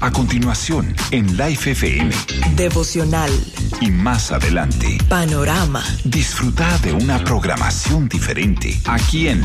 A continuación, en Life FM. Devocional. Y más adelante, Panorama. disfruta de una programación diferente aquí en